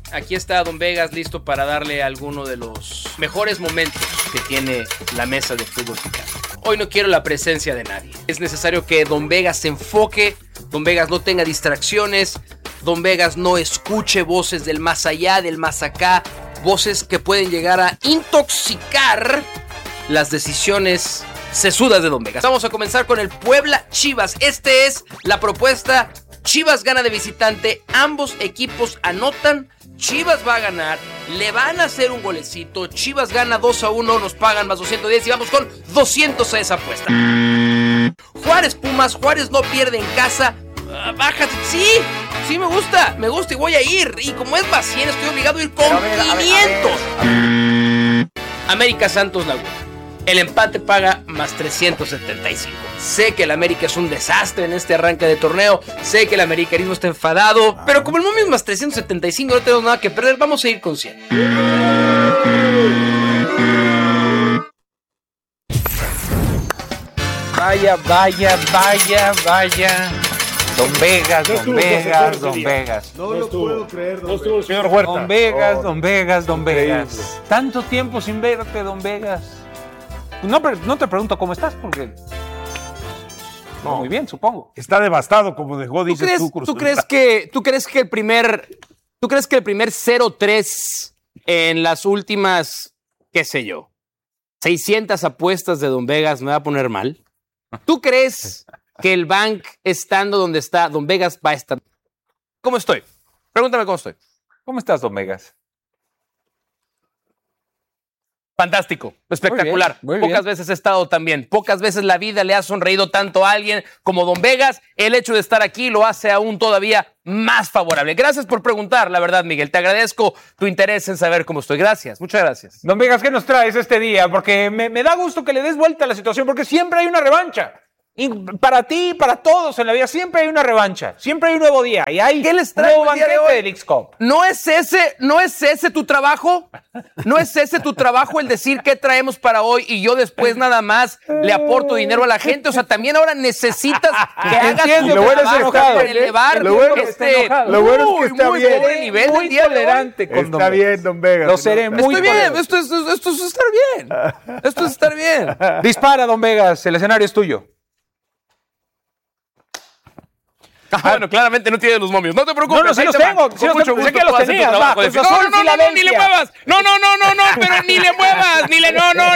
Aquí está Don Vegas listo para darle alguno de los mejores momentos que tiene la mesa de fútbol picante. Hoy no quiero la presencia de nadie. Es necesario que Don Vegas se enfoque, Don Vegas no tenga distracciones, Don Vegas no escuche voces del más allá, del más acá, voces que pueden llegar a intoxicar las decisiones sesudas de Don Vegas. Vamos a comenzar con el Puebla Chivas. Es la propuesta. Chivas gana de visitante, ambos equipos anotan, Chivas va a ganar, le van a hacer un golecito, Chivas gana 2-1, nos pagan más 210 y vamos con 200 a esa apuesta. Juárez Pumas, Juárez no pierde en casa, bájate, sí me gusta y voy a ir, y como es más 100 estoy obligado a ir con 500. América Santos Laguna. El empate paga más 375. Sé que el América es un desastre en este arranque de torneo. Sé que el americanismo está enfadado. Pero como el momio es más 375, no tenemos nada que perder. Vamos a ir con 100. Vaya. Don Vegas. No lo puedo creer, Don Vegas. Señor Huerta. Don Vegas. Tanto tiempo sin verte, Don Vegas. No te pregunto cómo estás, porque... No, muy bien, supongo. Está devastado, como dejó, dices tú. ¿Tú crees que el primer 0-3 en las últimas, qué sé yo, 600 apuestas de Don Vegas me va a poner mal? ¿Tú crees que el bank, estando donde está, Don Vegas va a estar? ¿Cómo estoy? Pregúntame cómo estoy. ¿Cómo estás, Don Vegas? Fantástico, espectacular. Muy bien. Pocas veces he estado tan bien. Pocas veces la vida le ha sonreído tanto a alguien como Don Vegas. El hecho de estar aquí lo hace aún todavía más favorable. Gracias por preguntar, la verdad, Miguel. Te agradezco tu interés en saber cómo estoy. Gracias, muchas gracias. Don Vegas, ¿qué nos traes este día? Porque me da gusto que le des vuelta a la situación, porque siempre hay una revancha. Y para ti, para todos en la vida, siempre hay una revancha. Siempre hay un nuevo día. Y hay ¿qué les un traigo nuevo el día de banquete hoy? de Leagues Cup. ¿No es ese tu trabajo? ¿No es ese tu trabajo el decir qué traemos para hoy y yo después nada más le aporto dinero a la gente? O sea, también ahora necesitas que hagas Entiendo, tu lo bueno es trabajo enojado, para elevar lo bueno es que está muy bien. pobre nivel Muy del día de hoy. tolerante con Don Está Vegas. bien, Don Vegas. Lo seré muy Estoy bien, tolerante. esto es estar bien. Esto es estar bien. Dispara, Don Vegas, el escenario es tuyo. Bueno, claramente no tiene los momios. No te preocupes. No, sí ahí los te van. tengo. Con Sí los mucho tengo. gusto Pensé que los tú haces tu tenías. trabajo Va, de Cruz no, Azul, ni le Filadelfia. muevas. No, pero ni le muevas. Ni le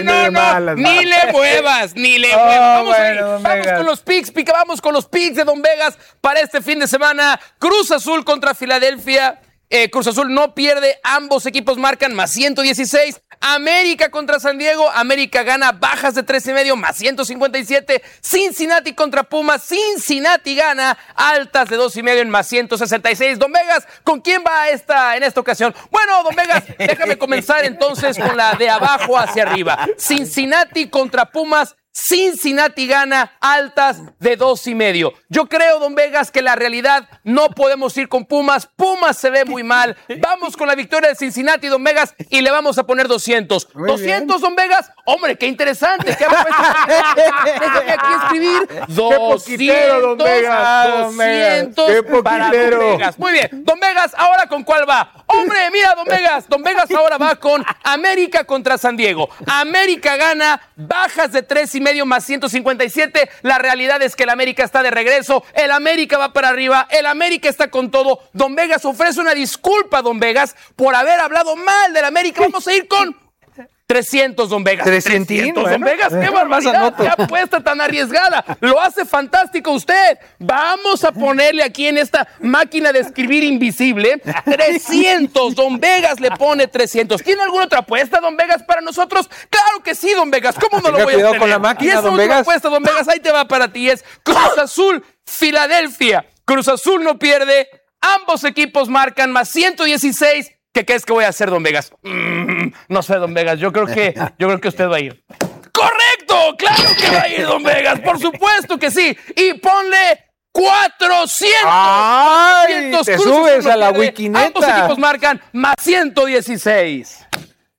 muevas. Vamos a ir. Don Vamos Vegas. con los picks. Vamos con los picks de Don Vegas para este fin de semana. Cruz Azul contra Filadelfia. Cruz Azul no pierde, ambos equipos marcan más 116. América contra San Diego, América gana bajas de 3.5 más 157. Cincinnati contra Pumas, Cincinnati gana altas de 2.5 en más 166. Don Vegas, ¿con quién va en esta ocasión? Bueno, Don Vegas, déjame comenzar entonces con la de abajo hacia arriba. Cincinnati contra Pumas. Cincinnati gana altas de 2.5. Yo creo, Don Vegas, que la realidad no podemos ir con Pumas. Pumas se ve muy mal. Vamos con la victoria de Cincinnati, Don Vegas, y le vamos a poner 200. Muy 200, bien. Don Vegas. Hombre, qué interesante. Déjame aquí escribir. 200, poquitero, Don Vegas. 200 Qué para poquitero. Don Vegas. Muy bien. Don Vegas, ¿ahora con cuál va? Hombre, mira, Don Vegas. Don Vegas ahora va con América contra San Diego. América gana bajas de 3.5 más 157. La realidad es que el América está de regreso. El América va para arriba. El América está con todo. Don Vegas ofrece una disculpa, Don Vegas, por haber hablado mal del América. Vamos a ir con 300, Don Vegas. 300, Don bueno. Vegas, qué barbaridad, qué apuesta tan arriesgada. Lo hace fantástico usted. Vamos a ponerle aquí en esta máquina de escribir invisible 300. Don Vegas le pone 300. ¿Tiene alguna otra apuesta, Don Vegas, para nosotros? Claro que sí, Don Vegas. ¿Cómo no Tenga lo voy a cuidado tener? con la máquina, Y esa Don última Vegas. apuesta, Don Vegas, ahí te va para ti. Es Cruz Azul, Filadelfia. Cruz Azul no pierde. Ambos equipos marcan más 116. ¿Qué crees que voy a hacer, Don Vegas? No sé, Don Vegas. Yo creo que usted va a ir. ¡Correcto! ¡Claro que va a ir, Don Vegas! ¡Por supuesto que sí! Y ponle 400. ¡Ay! 400. Te Cruz subes Azul no a la pierde. Wikineta. Ambos equipos marcan más 116.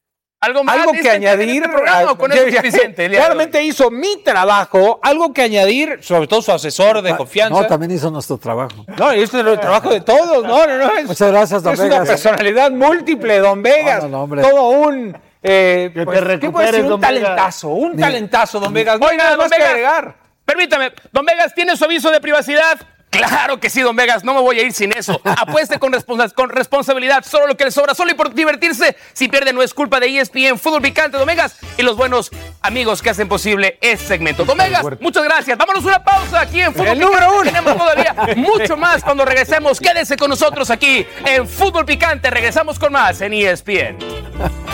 algo que añadir. Con eso es suficiente. Realmente hizo mi trabajo, algo que añadir, sobre todo su asesor de confianza. No, también hizo nuestro trabajo. No, esto es el trabajo de todos. No. Muchas gracias, don Vegas. Es una personalidad múltiple, don Vegas. No, hombre. Todo un... que te recuperes, un talentazo, don Vegas. No hay Oiga, nada don más que Vegas, agregar. permítame, don Vegas, ¿tiene su aviso de privacidad? Claro que sí, don Vegas, no me voy a ir sin eso. Apueste con responsabilidad, solo lo que le sobra, solo y por divertirse. Si pierde no es culpa de ESPN, Fútbol Picante, don Vegas, y los buenos amigos que hacen posible este segmento. Don Vegas, muchas gracias. Vámonos una pausa aquí en Fútbol Picante. Tenemos todavía mucho más cuando regresemos. Quédese con nosotros aquí en Fútbol Picante. Regresamos con más en ESPN.